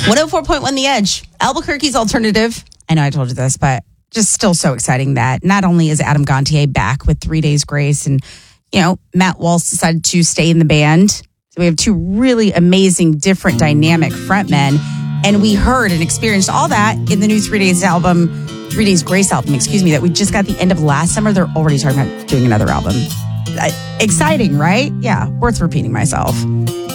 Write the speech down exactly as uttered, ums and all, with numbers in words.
one oh four point one The Edge, Albuquerque's alternative. I know I told you this, but just still so exciting that not only is Adam Gontier back with Three Days Grace and, you know, Matt Walsh decided to stay in the band. So we have two really amazing, different, dynamic frontmen. And we heard and experienced all that in the new Three Days album, Three Days Grace album, excuse me, that we just got the end of last summer. They're already talking about doing another album. Uh, exciting, right? Yeah, worth repeating myself.